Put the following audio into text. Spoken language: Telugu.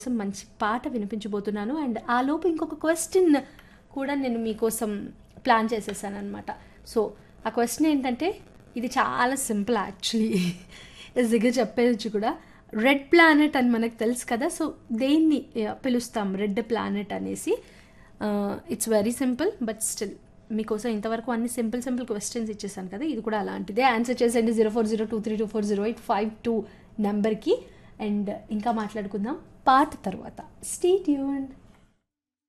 మంచి పాట వినిపించబోతున్నాను. అండ్ ఆలోపు ఇంకొక క్వశ్చన్ కూడా నేను మీకోసం ప్లాన్ చేసేసాననమాట. సో ఆ క్వశ్చన్ ఏంటంటే, ఇది చాలా సింపుల్ యాక్చువల్లీ. ఈజీగా చెప్పేయచ్చు కూడా. రెడ్ ప్లానెట్ అని మనకు తెలుసు కదా. సో దేన్ని పిలుస్తాం రెడ్ ప్లానెట్ అనేసి? It's very simple, but still మీకోసం ఇంతవరకు అన్ని సింపుల్ క్వశ్చన్స్ ఇచ్చేసాను కదా, ఇది కూడా అలాంటిదే. ఆన్సర్ చేసేయండి 0402324052 నెంబర్కి. అండ్ ఇంకా మాట్లాడుకుందాం పాట తర్వాత. Stay tuned.